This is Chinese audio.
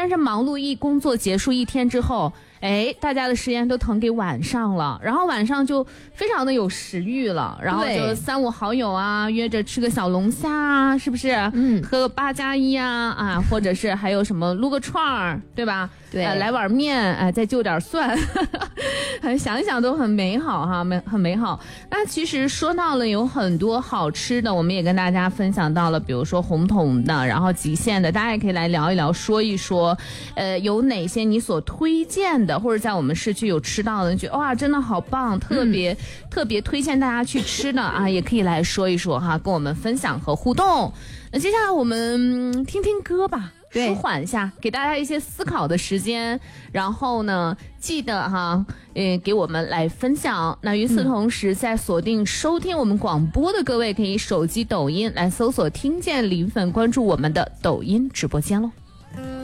但是忙碌工作结束一天之后，大家的时间都腾给晚上了，然后晚上就非常的有食欲了，然后就3、5好友啊约着吃个小龙虾啊，是不是？喝个8+1啊，或者是还有什么撸个串儿，对吧？ 对， 来碗面，再就点蒜，想一想都很美好哈，很美好。那其实说到了有很多好吃的，我们也跟大家分享到了，比如说红桶的，然后极限的，大家也可以来聊一聊，说一说，有哪些你所推荐的，或者在我们市区有吃到的，你觉得哇真的好棒，特别推荐大家去吃的啊，也可以来说一说哈，跟我们分享和互动。那接下来我们听听歌吧。舒缓一下，给大家一些思考的时间，然后呢，记得哈，给我们来分享。那与此同时，在锁定收听我们广播的各位，可以手机抖音来搜索听见林粉，关注我们的抖音直播间喽。